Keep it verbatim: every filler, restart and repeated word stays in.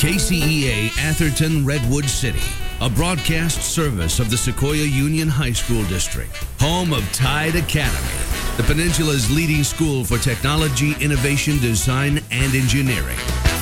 K C E A Atherton Redwood City, a broadcast service of the Sequoia Union High School District, home of Tide Academy, the Peninsula's leading school for technology, innovation, design, and engineering.